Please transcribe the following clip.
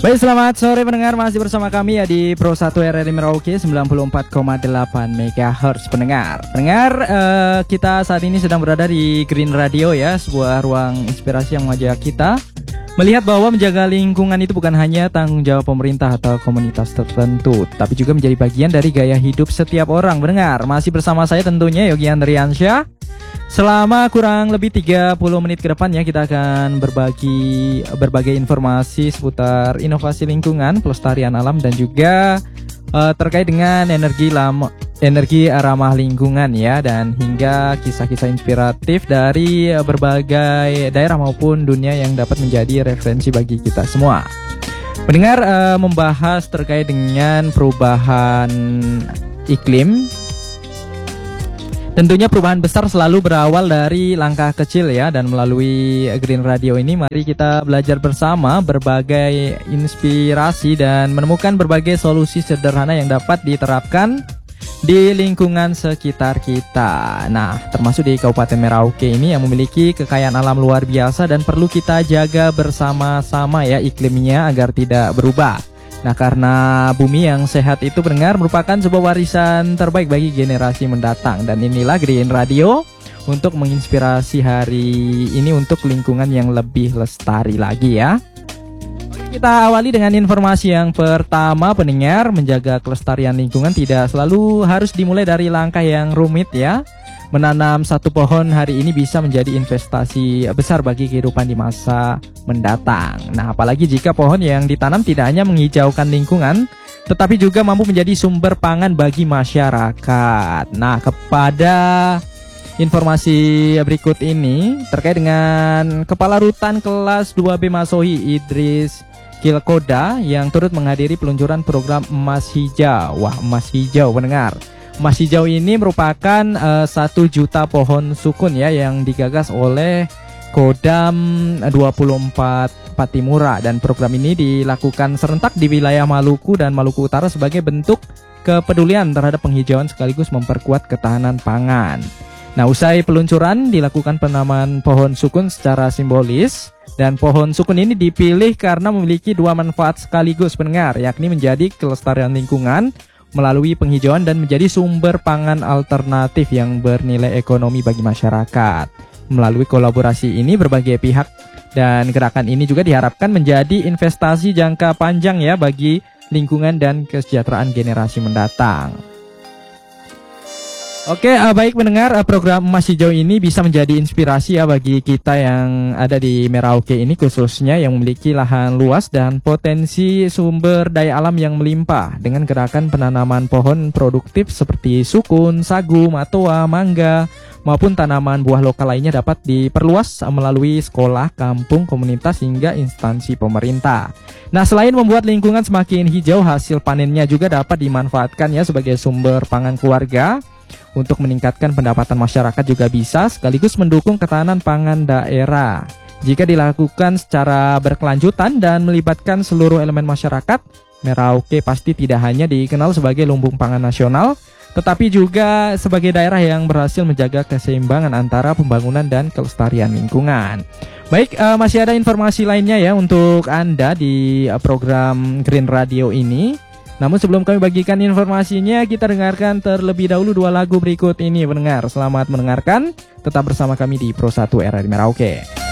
Baik, selamat sore pendengar, masih bersama kami ya di Pro 1 RRI Merauke 94,8 MHz pendengar. Kita saat ini sedang berada di Green Radio ya, sebuah ruang inspirasi yang mengajak kita melihat bahwa menjaga lingkungan itu bukan hanya tanggung jawab pemerintah atau komunitas tertentu, tapi juga menjadi bagian dari gaya hidup setiap orang. Pendengar, masih bersama saya tentunya Yogi Andriansyah. Selama kurang lebih 30 menit ke depan ya, kita akan berbagi berbagai informasi seputar inovasi lingkungan, pelestarian alam, dan juga terkait dengan energi ramah lingkungan ya, dan hingga kisah-kisah inspiratif dari berbagai daerah maupun dunia yang dapat menjadi referensi bagi kita semua. Pendengar, membahas terkait dengan perubahan iklim. Tentunya perubahan besar selalu berawal dari langkah kecil ya, dan melalui Green Radio ini mari kita belajar bersama berbagai inspirasi dan menemukan berbagai solusi sederhana yang dapat diterapkan di lingkungan sekitar kita. Nah, termasuk di Kabupaten Merauke ini yang memiliki kekayaan alam luar biasa dan perlu kita jaga bersama-sama ya iklimnya agar tidak berubah. Nah, karena bumi yang sehat itu pendengar merupakan sebuah warisan terbaik bagi generasi mendatang. Dan inilah Green Radio untuk menginspirasi hari ini untuk lingkungan yang lebih lestari lagi ya. Kita awali dengan informasi yang pertama pendengar, menjaga kelestarian lingkungan tidak selalu harus dimulai dari langkah yang rumit ya. Menanam satu pohon hari ini bisa menjadi investasi besar bagi kehidupan di masa mendatang. Nah, apalagi jika pohon yang ditanam tidak hanya menghijaukan lingkungan, tetapi juga mampu menjadi sumber pangan bagi masyarakat. Nah, kepada informasi berikut ini terkait dengan Kepala Rutan Kelas 2B Masohi Idris Kilkoda yang turut menghadiri peluncuran program Emas Hijau. Wah, Emas Hijau pendengar. Emas Hijau ini merupakan 1 juta pohon sukun ya yang digagas oleh Kodam 24 Patimura, dan program ini dilakukan serentak di wilayah Maluku dan Maluku Utara sebagai bentuk kepedulian terhadap penghijauan sekaligus memperkuat ketahanan pangan. Nah, usai peluncuran dilakukan penanaman pohon sukun secara simbolis, dan pohon sukun ini dipilih karena memiliki 2 manfaat sekaligus pendengar, yakni menjadi kelestarian lingkungan melalui penghijauan dan menjadi sumber pangan alternatif yang bernilai ekonomi bagi masyarakat. Melalui kolaborasi ini berbagai pihak dan gerakan ini juga diharapkan menjadi investasi jangka panjang ya bagi lingkungan dan kesejahteraan generasi mendatang. Oke, baik pendengar, program Emas Hijau ini bisa menjadi inspirasi ya bagi kita yang ada di Merauke ini, khususnya yang memiliki lahan luas dan potensi sumber daya alam yang melimpah. Dengan gerakan penanaman pohon produktif seperti sukun, sagu, matoa, mangga, maupun tanaman buah lokal lainnya dapat diperluas melalui sekolah, kampung, komunitas, hingga instansi pemerintah. Nah, selain membuat lingkungan semakin hijau, hasil panennya juga dapat dimanfaatkan ya sebagai sumber pangan keluarga. Untuk meningkatkan pendapatan masyarakat juga bisa, sekaligus mendukung ketahanan pangan daerah. Jika dilakukan secara berkelanjutan dan melibatkan seluruh elemen masyarakat, Merauke pasti tidak hanya dikenal sebagai lumbung pangan nasional, tetapi juga sebagai daerah yang berhasil menjaga keseimbangan antara pembangunan dan kelestarian lingkungan. Baik, masih ada informasi lainnya ya untuk Anda di program Green Radio ini. Namun sebelum kami bagikan informasinya, kita dengarkan terlebih dahulu 2 lagu berikut ini pendengar. Selamat mendengarkan, tetap bersama kami di Pro 1 RRI Merauke.